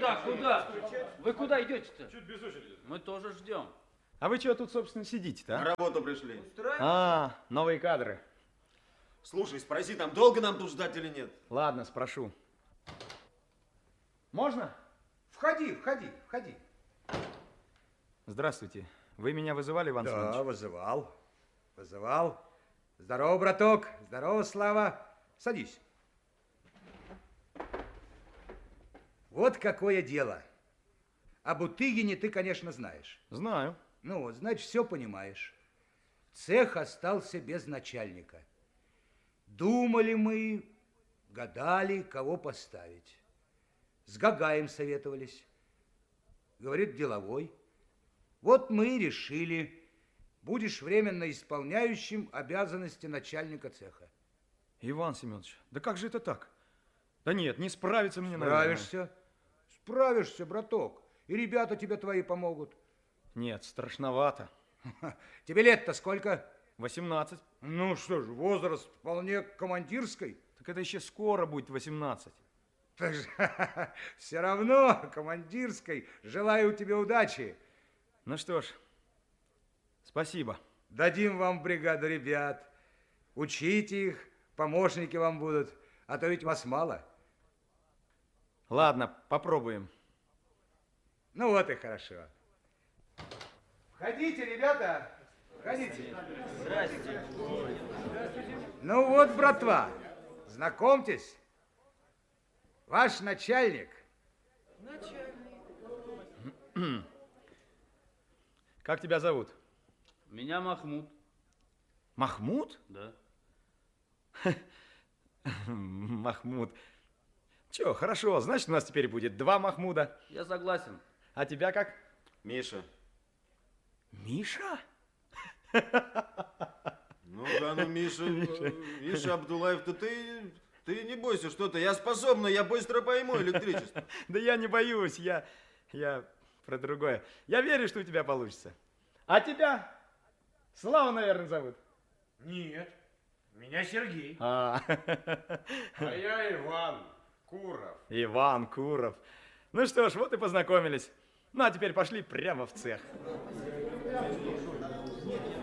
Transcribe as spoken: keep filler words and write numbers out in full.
Куда, куда? Вы куда идете-то? Чуть без очереди. Мы тоже ждем. А вы чего тут, собственно, сидите-то, а? На работу пришли. А, новые кадры. Слушай, спроси, там долго нам тут ждать или нет? Ладно, спрошу. Можно? Входи, входи, входи. Здравствуйте. Вы меня вызывали, Иван Семенович? Да, вызывал. Вызывал. Здорово, браток. Здорово, Слава. Садись. Вот какое дело. О Бутыгине ты, конечно, знаешь. Знаю. Ну вот, значит, все понимаешь. Цех остался без начальника. Думали мы, гадали, кого поставить. С Гагаем советовались. Говорит, деловой. Вот мы и решили, будешь временно исполняющим обязанности начальника цеха. Иван Семенович, да как же это так? Да нет, не справиться мне, Справишься. наверное. Справишься, браток. И ребята тебе твои помогут. Нет, страшновато. Тебе лет-то сколько? восемнадцать. Ну что ж, возраст вполне командирской. Так это еще скоро будет восемнадцать. Так же, все равно командирской. Желаю тебе удачи. Ну что ж, спасибо. Дадим вам бригаду ребят. Учите их, помощники вам будут. А то ведь вас мало. Ладно, попробуем. Ну вот и хорошо. Входите, ребята. Входите. Здрасте. Ну вот, братва, знакомьтесь. Ваш начальник. Как тебя зовут? Меня Махмуд. Махмуд? Да. Махмуд. Че, хорошо, значит, у нас теперь будет два Махмуда. Я согласен. А тебя как? Миша. Миша? Ну да, ну Миша, Миша, Миша Абдулаев, то ты, ты не бойся что-то. Я способна, я быстро пойму электричество. Да я не боюсь, я, я про другое. Я верю, что у тебя получится. А тебя Слава, наверное, зовут? Нет, меня Сергей. А, А я Иван Куров. Иван Куров. Ну что ж, вот и познакомились. Ну а теперь пошли прямо в цех.